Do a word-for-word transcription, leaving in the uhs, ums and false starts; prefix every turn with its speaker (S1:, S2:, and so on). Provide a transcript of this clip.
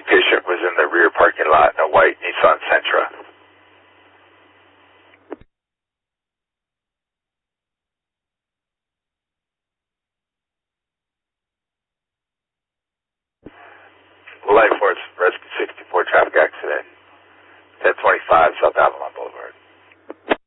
S1: patient was in the rear parking lot in a white Nissan Sentra. Life Force, Rescue sixty-four, traffic accident, ten twenty-five South Avalon Boulevard.